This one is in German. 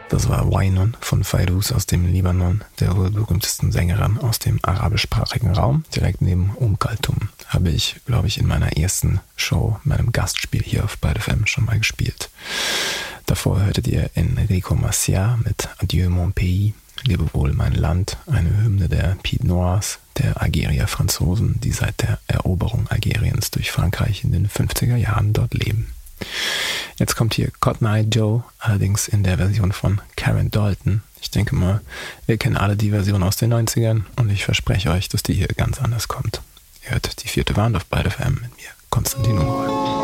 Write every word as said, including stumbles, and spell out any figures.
Das war Wainun von Fairuz aus dem Libanon, der wohl berühmtesten Sängerin aus dem arabischsprachigen Raum. Direkt neben Kalthum habe ich, glaube ich, in meiner ersten Show, meinem Gastspiel hier auf Byte F M schon mal gespielt. Davor hörtet ihr Enrico Macià mit Adieu mon pays, Lebe wohl mein Land, eine Hymne der Pied Noirs, der Algerier Franzosen, die seit der Eroberung Algeriens durch Frankreich in den fünfziger Jahren dort leben. Jetzt kommt hier Cotton Eye Joe, allerdings in der Version von Karen Dalton. Ich denke mal, wir kennen alle die Version aus den neunzigern und ich verspreche euch, dass die hier ganz anders kommt. Ihr hört die vierte Wand auf Byte F M mit mir, Konstantin Unruhe.